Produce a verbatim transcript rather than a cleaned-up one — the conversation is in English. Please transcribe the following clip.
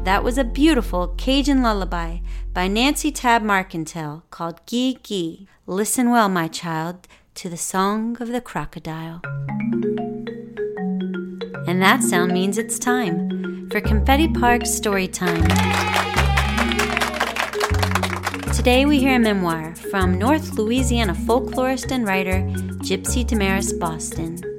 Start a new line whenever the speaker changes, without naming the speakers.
That was a beautiful Cajun lullaby by Nancy Tab Marcantel called Gee Gee. Listen well, my child, to the song of the crocodile. And that sound means it's time for Confetti Park Story Time. Today we hear a memoir from North Louisiana folklorist and writer Gypsy Damaris Boston.